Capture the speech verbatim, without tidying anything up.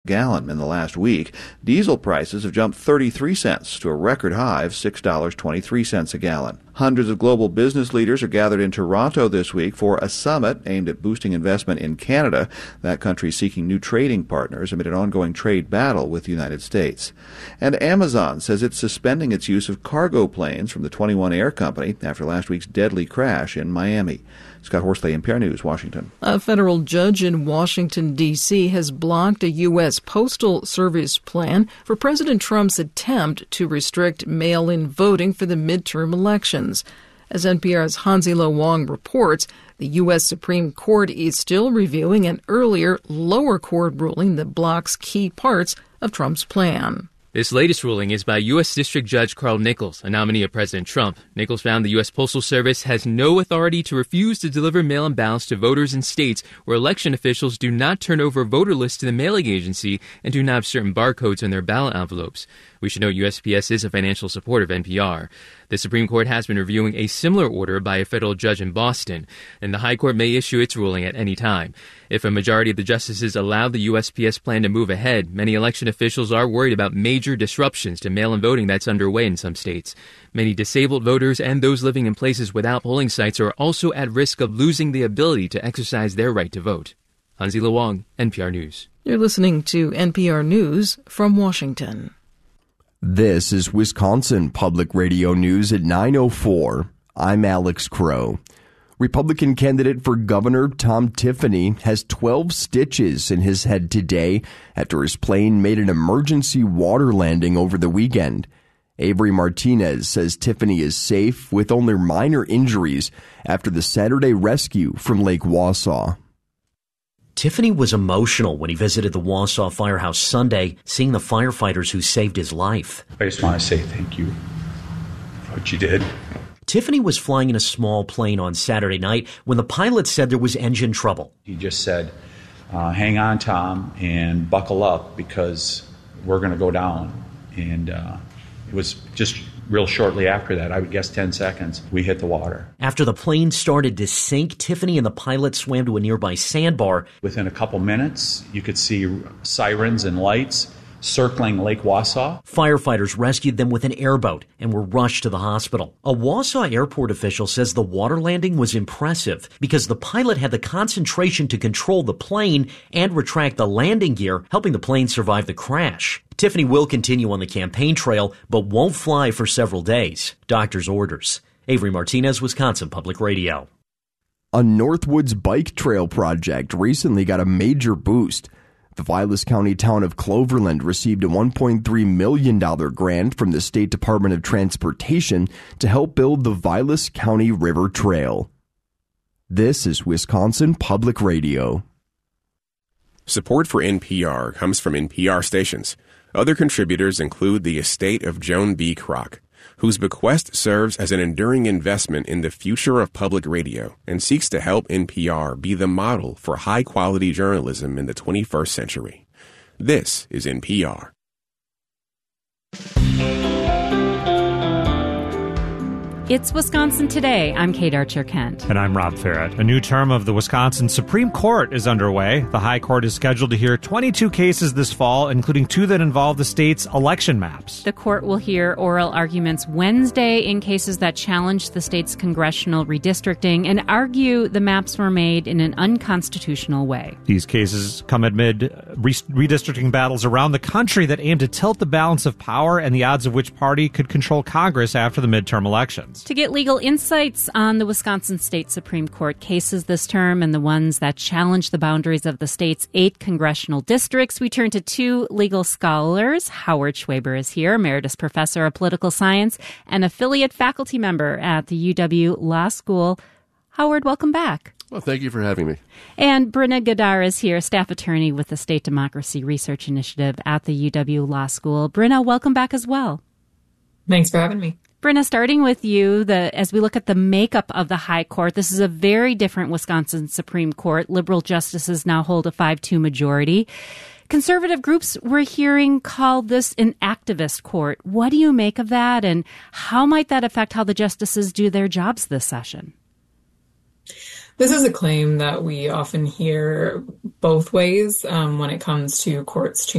gallon in the last week. Diesel prices have jumped thirty-three cents to a record high of six dollars and twenty-three cents a gallon. Hundreds of global business leaders are gathered in Toronto this week for a summit aimed at boosting investment in Canada. That country is seeking new trading partners amid an ongoing trade battle with the United States. And Amazon says it's suspending its use of cargo planes from the twenty-one Air Company after last week's deadly crash in Miami. Scott Horsley, N P R News, Washington. A federal judge in Washington, D C has blocked a U S Postal Service plan for President Trump's attempt to restrict mail-in voting for the midterm elections. As N P R's Hansi-Lo Wong reports, the U S Supreme Court is still reviewing an earlier lower court ruling that blocks key parts of Trump's plan. This latest ruling is by U S District Judge Carl Nichols, a nominee of President Trump. Nichols found the U S Postal Service has no authority to refuse to deliver mail-in ballots to voters in states where election officials do not turn over voter lists to the mailing agency and do not have certain barcodes on their ballot envelopes. We should note U S P S is a financial supporter of N P R. The Supreme Court has been reviewing a similar order by a federal judge in Boston, and the High Court may issue its ruling at any time. If a majority of the justices allow the U S P S plan to move ahead, many election officials are worried about major disruptions to mail-in voting that's underway in some states. Many disabled voters and those living in places without polling sites are also at risk of losing the ability to exercise their right to vote. Hansi-Lo Wong, N P R News. You're listening to N P R News from Washington. This is Wisconsin Public Radio News at nine oh four. I'm Alex Crow. Republican candidate for governor Tom Tiffany has twelve stitches in his head today after his plane made an emergency water landing over the weekend. Avery Martinez says Tiffany is safe with only minor injuries after the Saturday rescue from Lake Wausau. Tiffany was emotional when he visited the Wausau Firehouse Sunday, seeing the firefighters who saved his life. I just want to say thank you for what you did. Tiffany was flying in a small plane on Saturday night when the pilot said there was engine trouble. He just said, uh, hang on, Tom, and buckle up because we're going to go down. And uh, it was just real shortly after that, I would guess ten seconds, we hit the water. After the plane started to sink, Tiffany and the pilot swam to a nearby sandbar. Within a couple minutes, you could see sirens and lights circling Lake Wausau. Firefighters rescued them with an airboat and were rushed to the hospital. A Wausau airport official says the water landing was impressive because the pilot had the concentration to control the plane and retract the landing gear, helping the plane survive the crash. Tiffany will continue on the campaign trail, but won't fly for several days. Doctor's orders. Avery Martinez, Wisconsin Public Radio. A Northwoods bike trail project recently got a major boost. The Vilas County town of Cloverland received a one point three million dollars grant from the State Department of Transportation to help build the Vilas County River Trail. This is Wisconsin Public Radio. Support for N P R comes from N P R stations. Other contributors include the estate of Joan B. Kroc, whose bequest serves as an enduring investment in the future of public radio and seeks to help N P R be the model for high-quality journalism in the twenty-first century. This is N P R. It's Wisconsin Today. I'm Kate Archer-Kent. And I'm Rob Farrett. A new term of the Wisconsin Supreme Court is underway. The High Court is scheduled to hear twenty-two cases this fall, including two that involve the state's election maps. The court will hear oral arguments Wednesday in cases that challenge the state's congressional redistricting and argue the maps were made in an unconstitutional way. These cases come amid re- redistricting battles around the country that aim to tilt the balance of power and the odds of which party could control Congress after the midterm elections. To get legal insights on the Wisconsin State Supreme Court cases this term and the ones that challenge the boundaries of the state's eight congressional districts, we turn to two legal scholars. Howard Schwaber is here, Emeritus Professor of Political Science and affiliate faculty member at the U W Law School. Howard, welcome back. Well, thank you for having me. And Brenna Gadar is here, staff attorney with the State Democracy Research Initiative at the U W Law School. Brenna, welcome back as well. Thanks for having me. Brenna, starting with you, the, as we look at the makeup of the High Court, this is a very different Wisconsin Supreme Court. Liberal justices now hold a five two majority. Conservative groups we're hearing call this an activist court. What do you make of that, and how might that affect how the justices do their jobs this session? This is a claim that we often hear both ways um, when it comes to courts